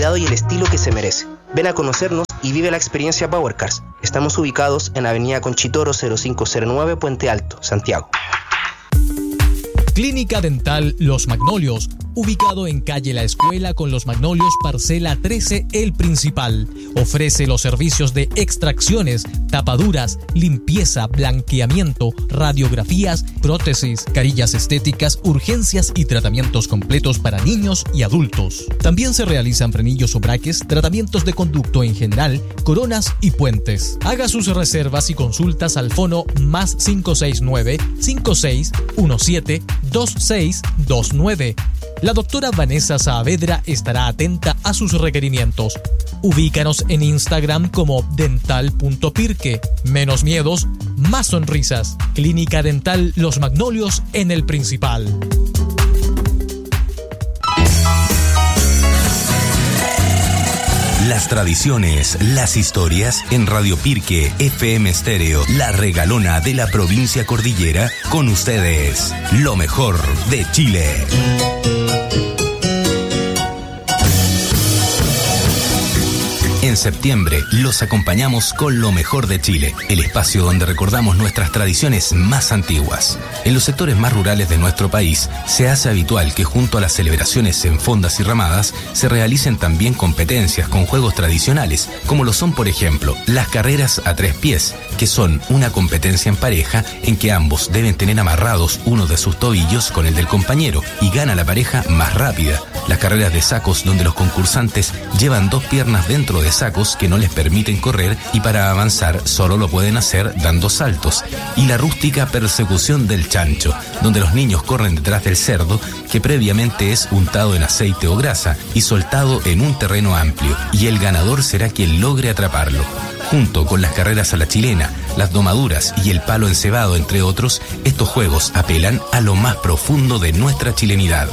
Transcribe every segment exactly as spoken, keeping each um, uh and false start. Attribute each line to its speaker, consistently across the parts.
Speaker 1: y el estilo que se merece. Ven a conocernos y vive la experiencia Power Cars. Estamos ubicados en Avenida Conchitoro cero cinco cero nueve, Puente Alto, Santiago.
Speaker 2: Clínica Dental Los Magnolios, ubicado en calle La Escuela con Los Magnolios, parcela trece, El Principal. Ofrece los servicios de extracciones, tapaduras, limpieza, blanqueamiento, radiografías, prótesis, carillas estéticas, urgencias y tratamientos completos para niños y adultos. También se realizan frenillos o braques, tratamientos de conducto en general, coronas y puentes. Haga sus reservas y consultas al fono más cinco seis nueve, cinco seis uno siete, dos seis dos nueve. La doctora Vanessa Saavedra estará atenta a sus requerimientos. Ubícanos en Instagram como dental punto pirque. Menos miedos, más sonrisas. Clínica Dental Los Magnolios en El Principal.
Speaker 3: Las tradiciones, las historias en Radio Pirque F M Estéreo, la regalona de la provincia cordillera, con ustedes, lo mejor de Chile. En septiembre los acompañamos con lo mejor de Chile, el espacio donde recordamos nuestras tradiciones más antiguas. En los sectores más rurales de nuestro país se hace habitual que junto a las celebraciones en fondas y ramadas se realicen también competencias con juegos tradicionales, como lo son por ejemplo las carreras a tres pies, que son una competencia en pareja en que ambos deben tener amarrados uno de sus tobillos con el del compañero y gana la pareja más rápida. Las carreras de sacos, donde los concursantes llevan dos piernas dentro de sacos que no les permiten correr y para avanzar solo lo pueden hacer dando saltos. Y la rústica persecución del chancho, donde los niños corren detrás del cerdo que previamente es untado en aceite o grasa y soltado en un terreno amplio, y el ganador será quien logre atraparlo. Junto con las carreras a la chilena, las domaduras y el palo encebado, entre otros, estos juegos apelan a lo más profundo de nuestra chilenidad.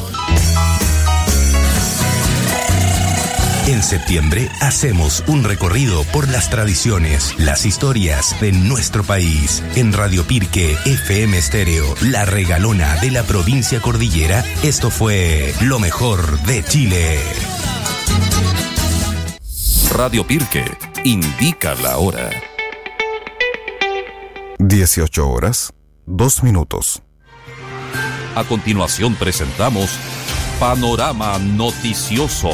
Speaker 3: En septiembre hacemos un recorrido por las tradiciones, las historias de nuestro país. En Radio Pirque F M Estéreo, la regalona de la provincia cordillera, esto fue lo mejor de Chile.
Speaker 4: Radio Pirque indica la hora.
Speaker 5: dieciocho horas, dos minutos.
Speaker 4: A continuación presentamos Panorama Noticioso.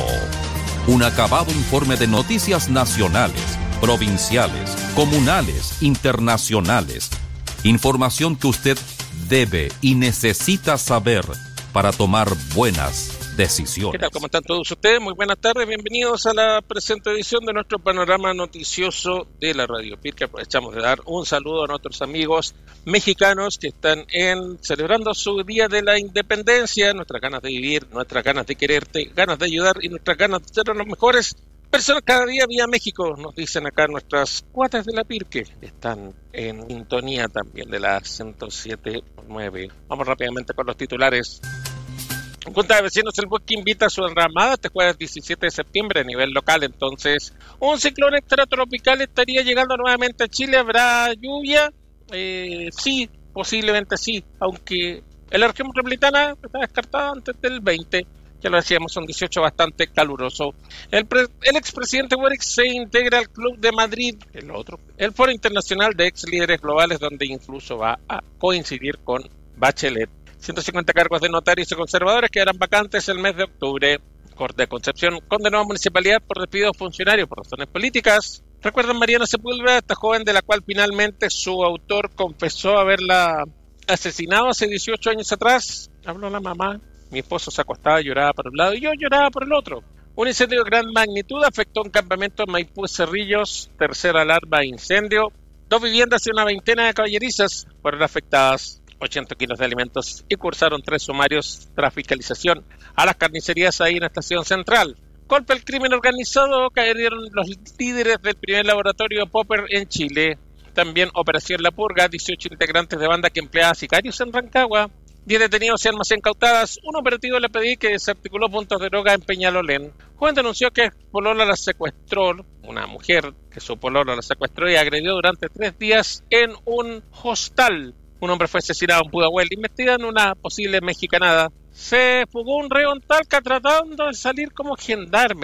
Speaker 4: Un acabado informe de noticias nacionales, provinciales, comunales, internacionales. Información que usted debe y necesita saber para tomar buenas decisiones.
Speaker 6: ¿Qué tal? ¿Cómo están todos ustedes? Muy buenas tardes. Bienvenidos a la presente edición de nuestro panorama noticioso de la Radio Pirque. Aprovechamos de dar un saludo a nuestros amigos mexicanos que están en celebrando su Día de la Independencia, nuestras ganas de vivir, nuestras ganas de quererte, ganas de ayudar y nuestras ganas de ser los mejores personas cada día vía México. Nos dicen acá nuestras cuatas de la Pirque, están en sintonía también de la ciento siete punto nueve. Vamos rápidamente con los titulares. Junta de Vecinos El Bosque invita a su enramada este jueves diecisiete de septiembre a nivel local. Entonces, un ciclón extratropical estaría llegando nuevamente a Chile. ¿Habrá lluvia? Eh, sí, posiblemente sí, aunque en la región metropolitana está descartada antes del veinte. Ya lo decíamos, un dieciocho bastante caluroso. El, pre- el expresidente Boric se integra al Club de Madrid, el otro, el Foro Internacional de Ex Líderes Globales, donde incluso va a coincidir con Bachelet. ciento cincuenta cargos de notarios y conservadores quedarán vacantes el mes de octubre. Corte de Concepción condenó a municipalidad por despido de funcionarios por razones políticas. ¿Recuerdan Mariana Sepúlveda, esta joven de la cual finalmente su autor confesó haberla asesinado hace dieciocho años atrás? Habló la mamá. Mi esposo se acostaba y lloraba por un lado y yo lloraba por el otro. Un incendio de gran magnitud afectó un campamento en Maipú, Cerrillos. Tercera alarma de incendio. Dos viviendas y una veintena de caballerizas fueron afectadas. ochenta kilos de alimentos y cursaron tres sumarios tras fiscalización a las carnicerías ahí en la estación central. Golpe al crimen organizado, cayeron los líderes del primer laboratorio Popper en Chile. También Operación La Purga, dieciocho integrantes de banda que empleaba sicarios en Rancagua. diez detenidos y armas incautadas. Un operativo le pedí que desarticuló puntos de droga en Peñalolén. Joven denunció que su polola la secuestró, una mujer que su polola la secuestró y agredió durante tres días en un hostal. Un hombre fue asesinado en Pudahuel, investigan una posible mexicanada. Se fugó un reo en Talca tratando de salir como gendarme.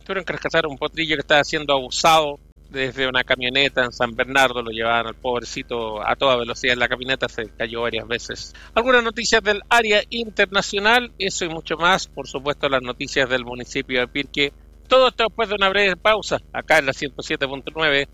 Speaker 6: tuvieron que rescatar un potrillo que estaba siendo abusado desde una camioneta en San Bernardo. Lo llevaban al pobrecito a toda velocidad en la camioneta, se cayó varias veces. Algunas noticias del área internacional, eso y mucho más, por supuesto las noticias del municipio de Pirque. Todo esto después de una breve pausa, acá en la ciento siete punto nueve.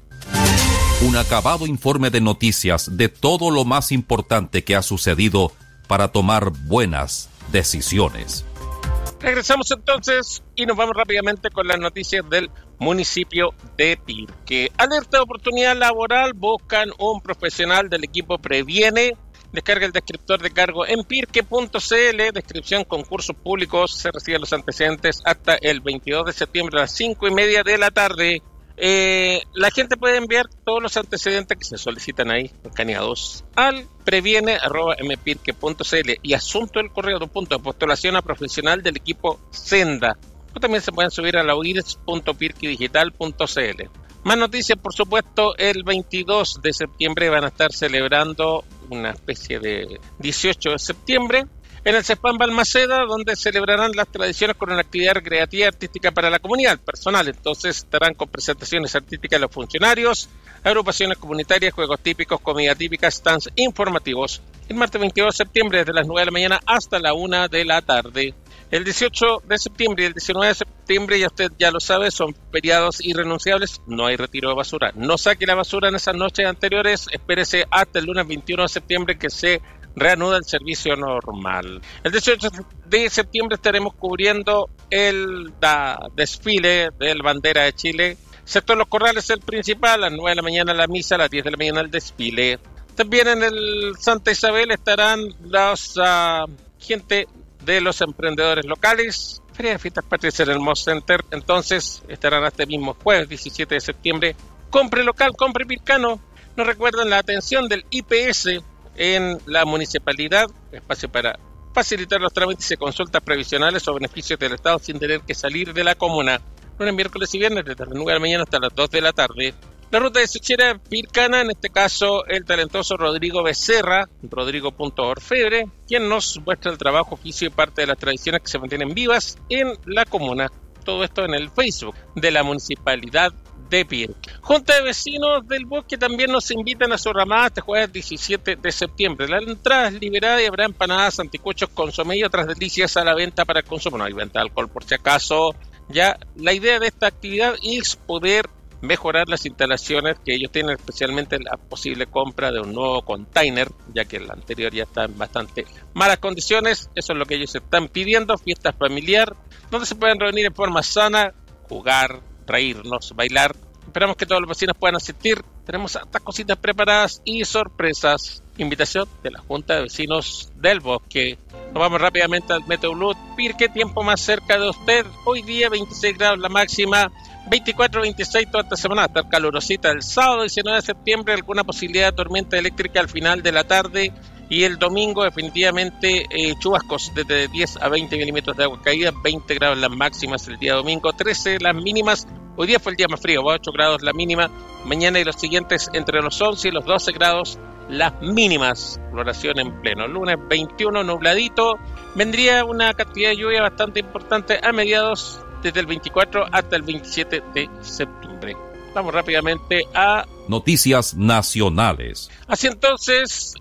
Speaker 4: Un acabado informe de noticias de todo lo más importante que ha sucedido para tomar buenas decisiones.
Speaker 6: Regresamos entonces y nos vamos rápidamente con las noticias del municipio de Pirque. Alerta de oportunidad laboral, buscan un profesional del equipo Previene. Descarga el descriptor de cargo en pirque punto c l, descripción, concursos públicos, se reciben los antecedentes hasta el veintidós de septiembre a las cinco y media de la tarde. Eh, la gente puede enviar todos los antecedentes que se solicitan ahí, escaneados, al previene arroba m pirque punto c l y asunto del correo de punto de postulación a profesional del equipo Senda. O también se pueden subir a la u i r s punto pirque digital punto c l. Más noticias, por supuesto, el veintidós de septiembre van a estar celebrando una especie de dieciocho de septiembre en el CESPAM Balmaceda, donde celebrarán las tradiciones con una actividad recreativa y artística para la comunidad personal. Entonces estarán con presentaciones artísticas de los funcionarios, agrupaciones comunitarias, juegos típicos, comida típica, stands informativos. El martes veintidós de septiembre desde las nueve de la mañana hasta la una de la tarde. El dieciocho de septiembre y el diecinueve de septiembre, ya usted ya lo sabe, son feriados irrenunciables, no hay retiro de basura. No saque la basura en esas noches anteriores, espérese hasta el lunes veintiuno de septiembre que se reanuda el servicio normal. El dieciocho de septiembre estaremos cubriendo el da, desfile del Bandera de Chile. Sector Los Corrales, el principal, a las nueve de la mañana la misa, a las diez de la mañana el desfile. También en el Santa Isabel estarán los uh, gente de los emprendedores locales. Feria de Fiestas Patrias en el Moss Center, entonces estarán hasta el mismo jueves diecisiete de septiembre. Compre local, compre pircano. Nos recuerdan la atención del I P S en la municipalidad, espacio para facilitar los trámites y consultas previsionales o beneficios del Estado sin tener que salir de la comuna. Lunes, miércoles y viernes desde las nueve de la mañana hasta las dos de la tarde. La ruta de Sechera Pircana, en este caso el talentoso Rodrigo Becerra, rodrigo.orfebre, quien nos muestra el trabajo, oficio y parte de las tradiciones que se mantienen vivas en la comuna. Todo esto en el Facebook de la Municipalidad de Pirque. Junta de Vecinos del Bosque también nos invitan a su ramada este jueves diecisiete de septiembre. La entrada es liberada y habrá empanadas, anticuchos, consomé y otras delicias a la venta para el consumo. No hay venta de alcohol por si acaso. Ya la idea de esta actividad es poder mejorar las instalaciones que ellos tienen, especialmente la posible compra de un nuevo container, ya que el anterior ya está en bastante malas condiciones. Eso es lo que ellos están pidiendo, fiesta familiar, donde se pueden reunir en forma sana, jugar, reírnos, bailar. Esperamos que todos los vecinos puedan asistir. Tenemos hartas cositas preparadas y sorpresas. Invitación de la Junta de Vecinos del Bosque. Nos vamos rápidamente al Meteorolog Pirque, tiempo más cerca de usted. Hoy día veintiséis grados la máxima, veinticuatro veintiséis toda esta semana, hasta calurosita. El sábado diecinueve de septiembre alguna posibilidad de tormenta eléctrica al final de la tarde, y el domingo definitivamente eh, chubascos desde diez a veinte milímetros de agua caída, veinte grados las máximas el día domingo, trece las mínimas. Hoy día fue el día más frío, ocho grados la mínima. Mañana y los siguientes entre los once y los doce grados las mínimas. Floración en pleno. Lunes veintiuno nubladito. Vendría una cantidad de lluvia bastante importante a mediados, desde el veinticuatro hasta el veintisiete de septiembre. Vamos rápidamente a
Speaker 4: noticias nacionales.
Speaker 6: Así entonces,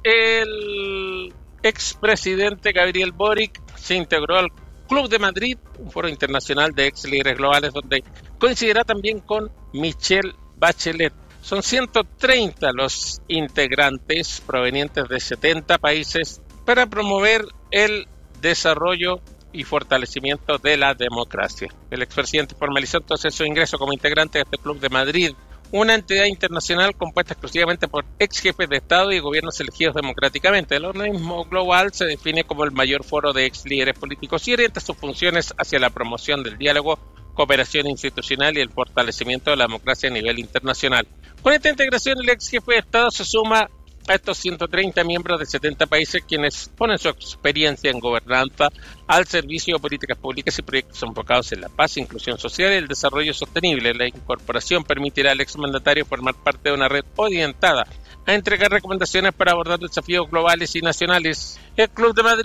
Speaker 6: el expresidente Gabriel Boric se integró al Club de Madrid, un foro internacional de ex líderes globales, donde coincidirá también con Michelle Bachelet. Son ciento treinta los integrantes provenientes de setenta países para promover el desarrollo y fortalecimiento de la democracia. El expresidente formalizó entonces su ingreso como integrante de este Club de Madrid, una entidad internacional compuesta exclusivamente por ex jefes de Estado y gobiernos elegidos democráticamente. El organismo global se define como el mayor foro de ex líderes políticos y orienta sus funciones hacia la promoción del diálogo, cooperación institucional y el fortalecimiento de la democracia a nivel internacional. Con esta integración, el ex jefe de Estado se suma a estos ciento treinta miembros de setenta países, quienes ponen su experiencia en gobernanza al servicio de políticas públicas y proyectos enfocados en la paz, inclusión social y el desarrollo sostenible. La incorporación permitirá al exmandatario formar parte de una red orientada a entregar recomendaciones para abordar desafíos globales y nacionales. El Club de Madrid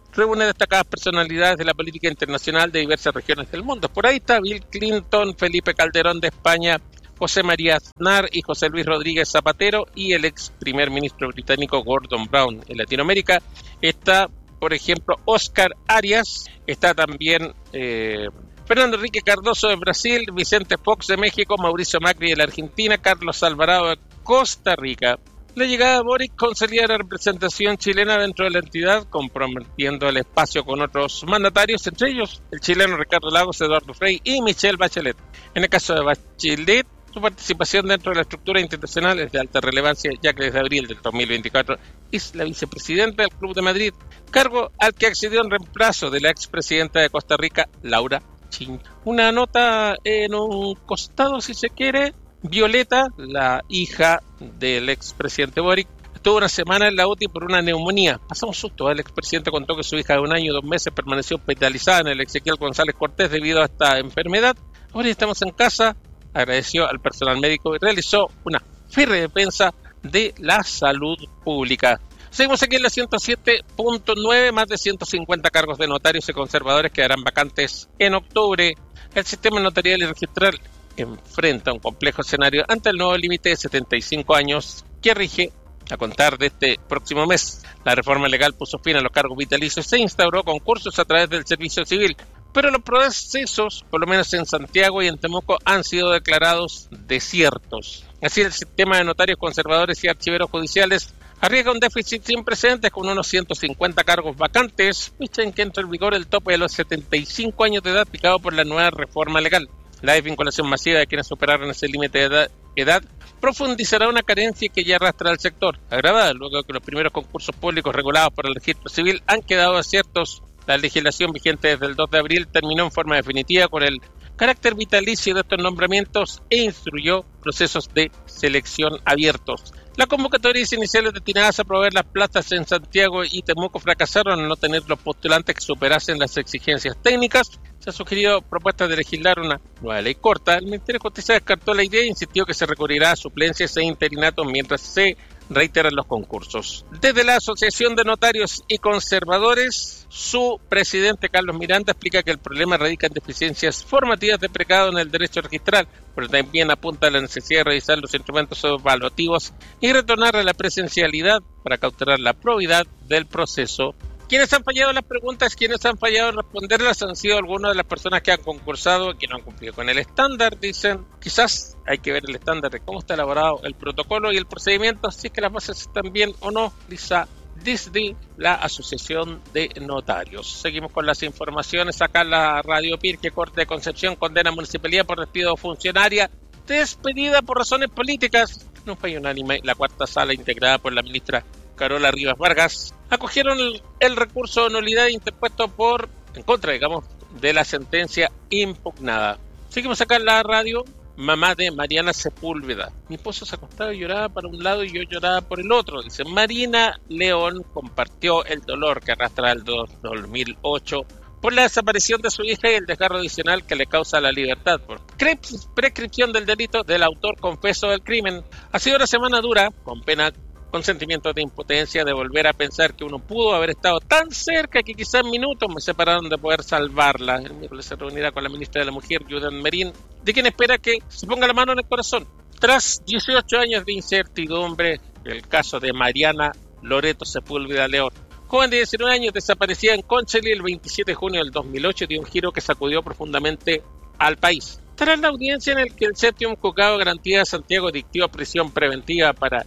Speaker 6: reúne destacadas personalidades de la política internacional de diversas regiones del mundo. Por ahí está Bill Clinton, Felipe Calderón de España, José María Aznar y José Luis Rodríguez Zapatero, y el ex primer ministro británico Gordon Brown. En Latinoamérica está, por ejemplo, Oscar Arias, está también eh, Fernando Enrique Cardoso de Brasil, Vicente Fox de México, Mauricio Macri de la Argentina, Carlos Alvarado de Costa Rica. La llegada de Boric consolida la representación chilena dentro de la entidad, comprometiendo el espacio con otros mandatarios, entre ellos el chileno Ricardo Lagos, Eduardo Frei y Michelle Bachelet. En el caso de Bachelet, su participación dentro de la estructura institucional es de alta relevancia, ya que desde abril del dos mil veinticuatro es la vicepresidenta del Club de Madrid, cargo al que accedió en reemplazo de la expresidenta de Costa Rica, Laura Chin. Una nota en un costado, si se quiere. Violeta, la hija del expresidente Boric, estuvo una semana en la U T I por una neumonía. Pasó un susto. El expresidente contó que su hija de un año y dos meses permaneció hospitalizada en el Ezequiel González Cortés debido a esta enfermedad. Ahora estamos en casa. Agradeció al personal médico y realizó una férrea defensa de la salud pública. Seguimos aquí en la ciento siete punto nueve. Más de ciento cincuenta cargos de notarios y conservadores quedarán vacantes en octubre. El sistema notarial y registral enfrenta un complejo escenario ante el nuevo límite de setenta y cinco años que rige a contar de este próximo mes. La reforma legal puso fin a los cargos vitalicios e instauró concursos a través del servicio civil, pero los procesos, por lo menos en Santiago y en Temuco, han sido declarados desiertos. Así, el sistema de notarios conservadores y archiveros judiciales arriesga un déficit sin precedentes con unos ciento cincuenta cargos vacantes, fecha en que entra en vigor el tope de los setenta y cinco años de edad fijado por la nueva reforma legal. La desvinculación masiva de quienes superaron ese límite de edad, edad profundizará una carencia que ya arrastra al sector, agravada luego de que los primeros concursos públicos regulados por el registro civil han quedado desiertos. La legislación vigente desde el dos de abril terminó en forma definitiva con el carácter vitalicio de estos nombramientos e instruyó procesos de selección abiertos. Las convocatorias iniciales destinadas a proveer las plazas en Santiago y Temuco fracasaron al no tener los postulantes que superasen las exigencias técnicas. Se ha sugerido propuestas de legislar una nueva ley corta. El Ministerio de Justicia descartó la idea e insistió que se recurrirá a suplencias e interinatos mientras se reiteran los concursos. Desde la Asociación de Notarios y Conservadores, su presidente Carlos Miranda explica que el problema radica en deficiencias formativas de precado en el derecho registral, pero también apunta a la necesidad de revisar los instrumentos evaluativos y retornar a la presencialidad para cautelar la probidad del proceso. ¿Quiénes han fallado las preguntas? ¿Quiénes han fallado en responderlas? Han sido algunas de las personas que han concursado, que no han cumplido con el estándar. Dicen, quizás hay que ver el estándar de cómo está elaborado el protocolo y el procedimiento, si es que las bases están bien o no, dice desde la Asociación de Notarios. Seguimos con las informaciones. Acá en la Radio Pirque, Corte de Concepción condena a Municipalidad por despido funcionaria despedida por razones políticas. No fue unánime. La cuarta sala, integrada por la ministra Carola Rivas Vargas, acogieron el, el recurso de nulidad interpuesto por, en contra, digamos, de la sentencia impugnada. Seguimos acá en la radio. Mamá de Mariana Sepúlveda. Mi esposo se acostaba y lloraba para un lado y yo lloraba por el otro. Dice, Marina León compartió el dolor que arrastra el dos mil ocho por la desaparición de su hija y el desgarro adicional que le causa la libertad por prescripción del delito del autor confeso del crimen. Ha sido una semana dura, con pena, con sentimientos de impotencia, de volver a pensar que uno pudo haber estado tan cerca que quizás minutos me separaron de poder salvarla. El miércoles se reunirá con la ministra de la Mujer, Judith Merín, de quien espera que se ponga la mano en el corazón. Tras dieciocho años de incertidumbre, el caso de Mariana Loreto Sepúlveda León, joven de diecinueve años, desaparecida en Conchalí el veintisiete de junio del dos mil ocho, dio un giro que sacudió profundamente al país. Tras la audiencia en la que el séptimo juzgado de garantía de Santiago dictó prisión preventiva para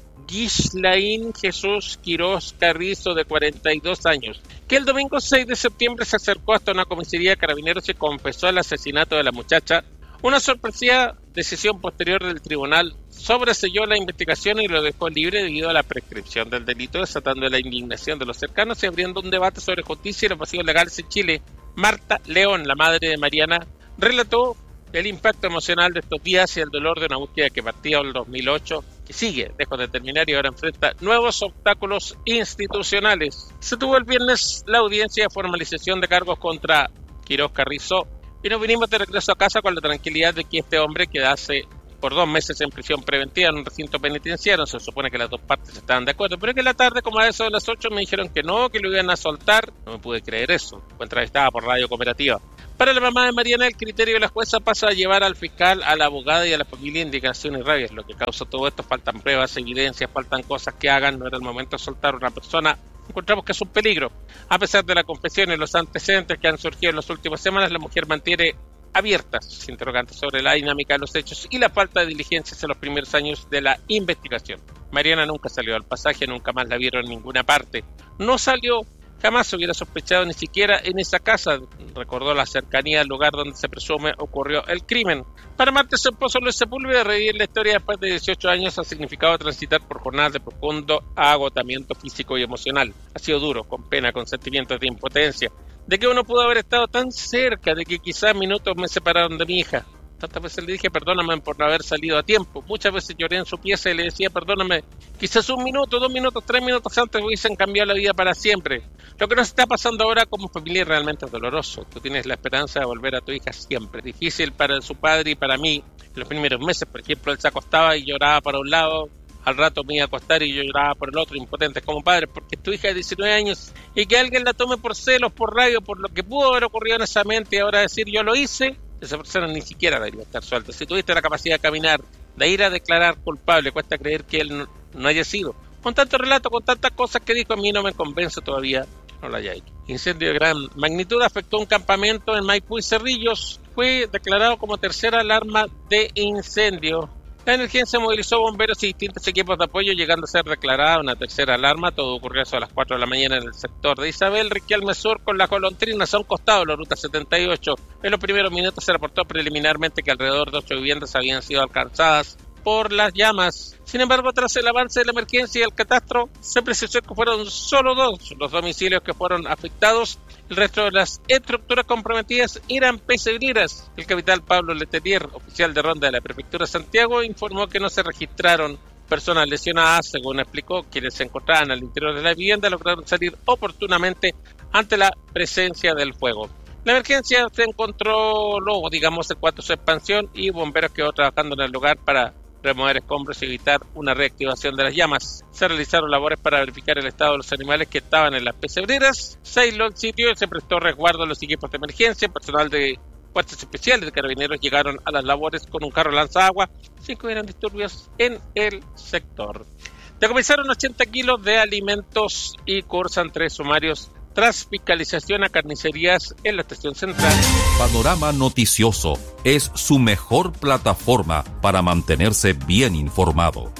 Speaker 6: Gislain Jesús Quiroz Carrizo, de cuarenta y dos años, que el domingo seis de septiembre se acercó hasta una comisaría de carabineros y confesó el asesinato de la muchacha, una sorpresiva decisión posterior del tribunal sobreselló la investigación y lo dejó libre debido a la prescripción del delito, desatando la indignación de los cercanos y abriendo un debate sobre justicia y los vacíos legales en Chile. Marta León, la madre de Mariana, relató el impacto emocional de estos días y el dolor de una búsqueda que partía en el dos mil ocho, que sigue lejos de terminar y ahora enfrenta nuevos obstáculos institucionales. Se tuvo el viernes la audiencia de formalización de cargos contra Quiroz Carrizo y nos vinimos de regreso a casa con la tranquilidad de que este hombre quedase por dos meses en prisión preventiva en un recinto penitenciario. Se supone que las dos partes estaban de acuerdo, pero que en la tarde, como a eso de las ocho, me dijeron que no, que lo iban a soltar. No me pude creer eso. Fue entrevistada por Radio Cooperativa. Para la mamá de Mariana, el criterio de la jueza pasa a llevar al fiscal, a la abogada y a la familia indicación y rabias. Lo que causa todo esto, faltan pruebas, evidencias, faltan cosas que hagan. No era el momento de soltar a una persona. Encontramos que es un peligro. A pesar de la confesión y los antecedentes que han surgido en las últimas semanas, la mujer mantiene abiertas interrogantes sobre la dinámica de los hechos y la falta de diligencias en los primeros años de la investigación. Mariana nunca salió al pasaje, nunca más la vieron en ninguna parte. No salió, jamás hubiera sospechado ni siquiera en esa casa. Recordó la cercanía al lugar donde se presume ocurrió el crimen. Para Marta, su esposo Luis Sepúlveda, revivir la historia después de dieciocho años ha significado transitar por jornadas de profundo agotamiento físico y emocional. Ha sido duro, con pena, con sentimientos de impotencia, de que uno pudo haber estado tan cerca, de que quizás minutos me separaron de mi hija. Tantas veces le dije perdóname por no haber salido a tiempo. Muchas veces lloré en su pieza y le decía perdóname. Quizás un minuto, dos minutos, tres minutos antes hubiesen cambiado la vida para siempre. Lo que nos está pasando ahora como familia realmente es doloroso. Tú tienes la esperanza de volver a tu hija siempre. Difícil para su padre y para mí. En los primeros meses, por ejemplo, él se acostaba y lloraba para un lado. Al rato me iba a acostar y yo lloraba por el otro, impotentes como padre, porque tu hija de diecinueve años y que alguien la tome por celos, por rabia, por lo que pudo haber ocurrido en esa mente y ahora decir yo lo hice, esa persona ni siquiera debería estar suelta. Si tuviste la capacidad de caminar, de ir a declarar culpable, cuesta creer que él no, no haya sido. Con tanto relato, con tantas cosas que dijo, a mí no me convence todavía, no lo haya hecho. Incendio de gran magnitud afectó un campamento en Maipú y Cerrillos, fue declarado como tercera alarma de incendio. La emergencia movilizó bomberos y distintos equipos de apoyo, llegando a ser declarada una tercera alarma. Todo ocurrió eso a las cuatro de la mañana en el sector de Isabel, Riquelme Sur, con las golondrinas a un costado de la ruta setenta y ocho. En los primeros minutos se reportó preliminarmente que alrededor de ocho viviendas habían sido alcanzadas por las llamas. Sin embargo, tras el avance de la emergencia y el catastro, se precisó que fueron solo dos los domicilios que fueron afectados. El resto de las estructuras comprometidas eran pesebreras. El capitán Pablo Letelier, oficial de ronda de la Prefectura de Santiago, informó que no se registraron personas lesionadas. Según explicó, quienes se encontraban al interior de la vivienda lograron salir oportunamente ante la presencia del fuego. La emergencia se encontró luego, digamos, en cuanto a su expansión, y bomberos quedó trabajando en el lugar para remover escombros y evitar una reactivación de las llamas. Se realizaron labores para verificar el estado de los animales que estaban en las pesebreras. Se aisló el sitio y se prestó resguardo a los equipos de emergencia. Personal de fuerzas especiales de carabineros llegaron a las labores con un carro lanzagua sin que hubieran disturbios en el sector. Decomisaron ochenta kilos de alimentos y cursan tres sumarios tras fiscalización a carnicerías en la estación central.
Speaker 4: Panorama Noticioso es su mejor plataforma para mantenerse bien informado.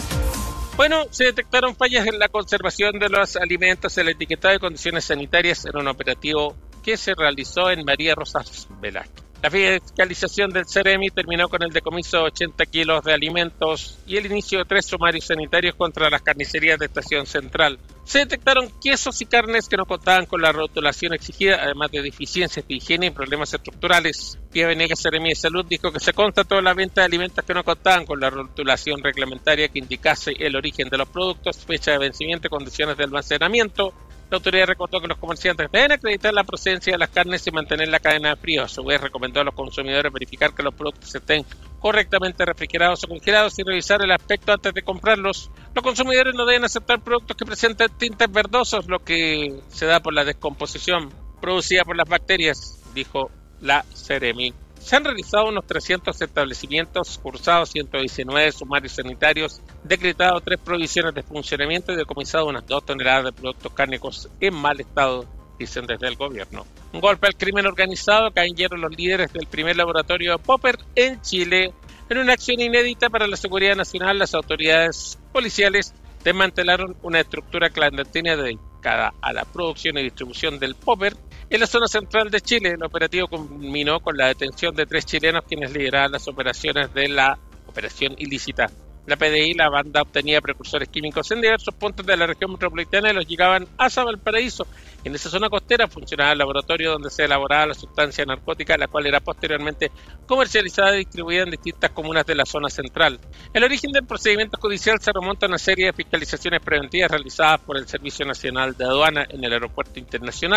Speaker 6: Bueno, se detectaron fallas en la conservación de los alimentos, el etiquetado de condiciones sanitarias en un operativo que se realizó en María Rosas Velázquez. La fiscalización del Ceremi terminó con el decomiso de ochenta kilos de alimentos y el inicio de tres sumarios sanitarios contra las carnicerías de Estación Central. Se detectaron quesos y carnes que no contaban con la rotulación exigida, además de deficiencias de higiene y problemas estructurales. Pía Venegas, Ceremi de Salud, dijo que se constató la venta de alimentos que no contaban con la rotulación reglamentaria que indicase el origen de los productos, fecha de vencimiento y condiciones de almacenamiento. La autoridad recordó que los comerciantes deben acreditar la procedencia de las carnes y mantener la cadena de frío. A su vez, recomendó a los consumidores verificar que los productos estén correctamente refrigerados o congelados y revisar el aspecto antes de comprarlos. Los consumidores no deben aceptar productos que presenten tintes verdosos, lo que se da por la descomposición producida por las bacterias, dijo la Ceremi. Se han realizado unos trescientos establecimientos, cursado ciento diecinueve sumarios sanitarios, decretado tres prohibiciones de funcionamiento y decomisado unas dos toneladas de productos cárnicos en mal estado, dicen desde el gobierno. Un golpe al crimen organizado, cayeron los líderes del primer laboratorio de Popper en Chile. En una acción inédita para la seguridad nacional, las autoridades policiales desmantelaron una estructura clandestina dedicada a la producción y distribución del Popper en la zona central de Chile. El operativo culminó con la detención de tres chilenos quienes lideraban las operaciones de la operación ilícita. La P D I, la banda, obtenía precursores químicos en diversos puntos de la región metropolitana y los llegaban hasta Valparaíso. En esa zona costera funcionaba el laboratorio donde se elaboraba la sustancia narcótica, la cual era posteriormente comercializada y distribuida en distintas comunas de la zona central. El origen del procedimiento judicial se remonta a una serie de fiscalizaciones preventivas realizadas por el Servicio Nacional de Aduana en el Aeropuerto Internacional.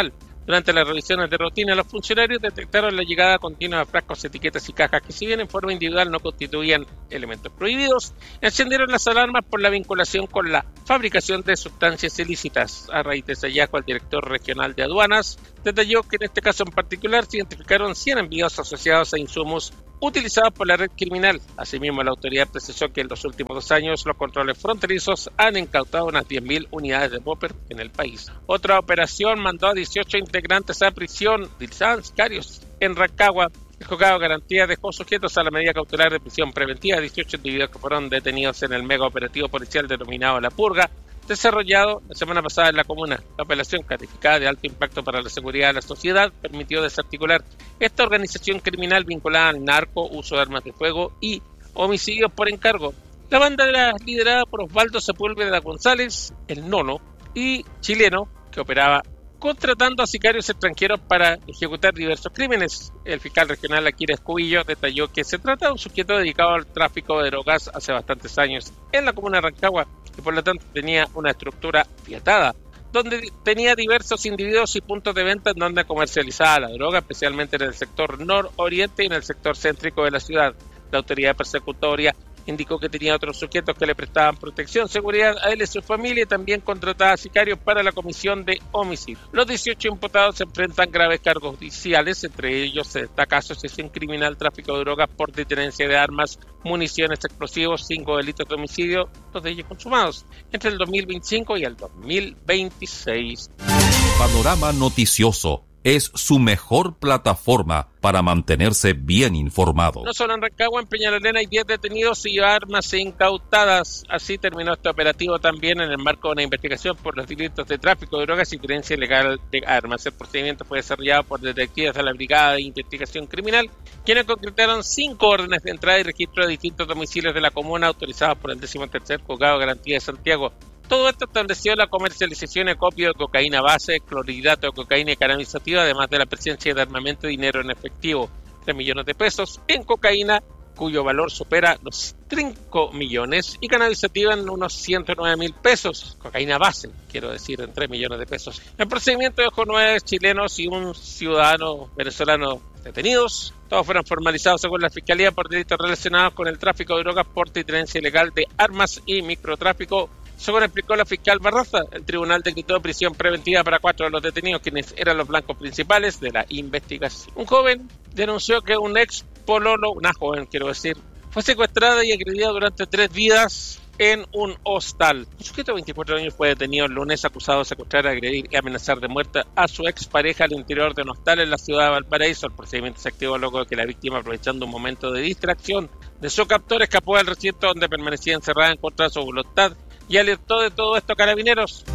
Speaker 6: Durante las revisiones de rutina, los funcionarios detectaron la llegada continua de frascos, etiquetas y cajas que, si bien en forma individual no constituían elementos prohibidos, encendieron las alarmas por la vinculación con la fabricación de sustancias ilícitas. A raíz de ese hallazgo, el director regional de aduanas detalló que en este caso en particular se identificaron cien envíos asociados a insumos utilizados por la red criminal. Asimismo, la autoridad precisó que en los últimos dos años los controles fronterizos han incautado unas diez mil unidades de popper en el país. Otra operación mandó a dieciocho integrantes a prisión, utilizaban sicarios en Rancagua. El juzgado de garantía dejó sujetos a la medida cautelar de prisión preventiva a dieciocho individuos que fueron detenidos en el mega operativo policial denominado La Purga, desarrollado la semana pasada en la comuna. La operación, calificada de alto impacto para la seguridad de la sociedad, permitió desarticular esta organización criminal vinculada al narco, uso de armas de fuego y homicidios por encargo. La banda era liderada por Osvaldo Sepúlveda González, el nono, y chileno, que operaba contratando a sicarios extranjeros para ejecutar diversos crímenes. El fiscal regional Aquiles Cubillo detalló que se trata de un sujeto dedicado al tráfico de drogas hace bastantes años en la comuna de Rancagua y por lo tanto tenía una estructura fiatada, donde tenía diversos individuos y puntos de venta en donde comercializaba la droga, especialmente en el sector nororiente y en el sector céntrico de la ciudad. La autoridad persecutoria indicó que tenía otros sujetos que le prestaban protección, seguridad a él y su familia, y también contrataba sicarios para la comisión de homicidio. Los dieciocho imputados se enfrentan graves cargos judiciales, entre ellos se destaca asociación criminal, tráfico de drogas, porte y tenencia de armas, municiones, explosivos, cinco delitos de homicidio, dos de ellos consumados entre el dos mil veinticinco y el dos mil veintiséis.
Speaker 4: Panorama Noticioso es su mejor plataforma para mantenerse bien informado.
Speaker 6: No solo en Rancagua, en Peñalolén hay diez detenidos y armas incautadas. Así terminó este operativo también en el marco de una investigación por los delitos de tráfico de drogas y tenencia ilegal de armas. El procedimiento fue desarrollado por detectives de la Brigada de Investigación Criminal, quienes concretaron cinco órdenes de entrada y registro de distintos domicilios de la comuna autorizados por el décimo tercer Juzgado de Garantía de Santiago. Todo esto estableció la comercialización y acopio de cocaína base, clorhidrato de cocaína y cannabis sativa, además de la presencia de armamento y dinero en efectivo, tres millones de pesos en cocaína, cuyo valor supera los cinco millones, y cannabis sativa en unos ciento nueve mil pesos, cocaína base, quiero decir, en tres millones de pesos. El procedimiento dejó nueve chilenos y un ciudadano venezolano detenidos. Todos fueron formalizados según la Fiscalía por delitos relacionados con el tráfico de drogas, porte y tenencia ilegal de armas y microtráfico. Según explicó la fiscal Barraza, el tribunal decretó prisión preventiva para cuatro de los detenidos, quienes eran los blancos principales de la investigación. Un joven denunció que un ex pololo, una joven quiero decir, fue secuestrada y agredida durante tres días en un hostal. Un sujeto de veinticuatro años fue detenido el lunes acusado de secuestrar, agredir y amenazar de muerte a su expareja al interior de un hostal en la ciudad de Valparaíso. El procedimiento se activó luego de que la víctima, aprovechando un momento de distracción de su captor, escapó del recinto donde permanecía encerrada en contra de su voluntad y alertó de todo esto a Carabineros.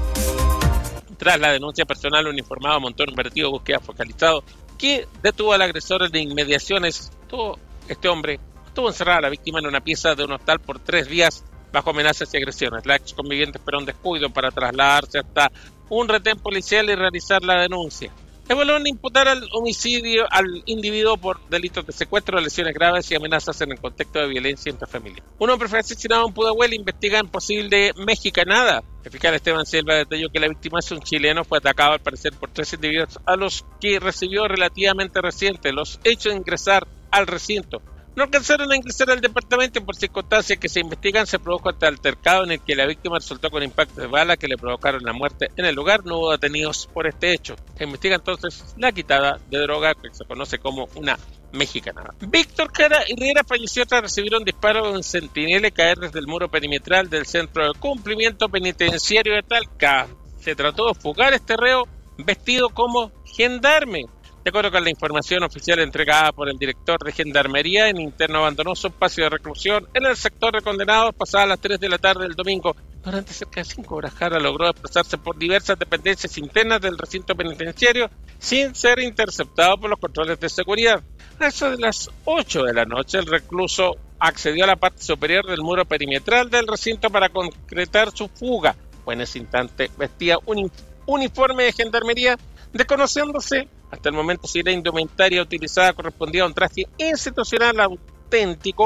Speaker 6: Tras la denuncia personal, un uniformado montó un operativo de búsqueda focalizado que detuvo al agresor de inmediaciones. Todo este hombre estuvo encerrada a la víctima en una pieza de un hostal por tres días bajo amenazas y agresiones. La ex conviviente esperó un descuido para trasladarse hasta un retén policial y realizar la denuncia. Evaluaron imputar al homicidio al individuo por delitos de secuestro, lesiones graves y amenazas en el contexto de violencia intrafamiliar. Un hombre fue asesinado en Pudahuel, investiga en posible mexicanada. El fiscal Esteban Silva detalló que la víctima es un chileno, fue atacado al parecer por tres individuos a los que recibió relativamente reciente. Los hechos de ingresar al recinto no alcanzaron a ingresar al departamento. Por circunstancias que se investigan, se produjo este altercado en el que la víctima resultó con impactos de bala que le provocaron la muerte en el lugar. No hubo detenidos por este hecho. Se investiga entonces la quitada de droga, que se conoce como una mexicanada. Víctor Jara y Riera falleció tras recibir un disparo de un centinela y caer desde el muro perimetral del Centro de Cumplimiento Penitenciario de Talca. Se trató de fugar este reo vestido como gendarme. De acuerdo con la información oficial entregada por el director de Gendarmería, el interno abandonó su espacio de reclusión en el sector de condenados pasadas las tres de la tarde del domingo. Durante cerca de cinco horas, Jara logró desplazarse por diversas dependencias internas del recinto penitenciario sin ser interceptado por los controles de seguridad. A eso de las ocho de la noche, el recluso accedió a la parte superior del muro perimetral del recinto para concretar su fuga. Pues en ese instante vestía un uniforme de gendarmería, desconociéndose hasta el momento si la indumentaria utilizada correspondía a un traje institucional auténtico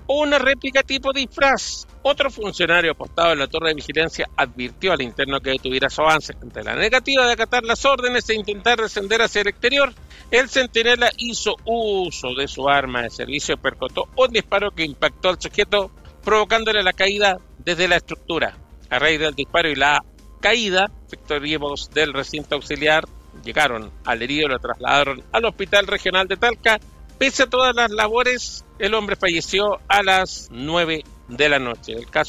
Speaker 6: o una réplica tipo disfraz. Otro funcionario apostado en la torre de vigilancia advirtió al interno que detuviera su avance. Ante la negativa de acatar las órdenes e intentar descender hacia el exterior, el centinela hizo uso de su arma de servicio y percutó un disparo que impactó al sujeto, provocándole la caída desde la estructura. A raíz del disparo y la caída, efectivos del recinto auxiliar llegaron al herido y lo trasladaron al Hospital Regional de Talca. Pese a todas las labores, el hombre falleció a las nueve de la noche. El caso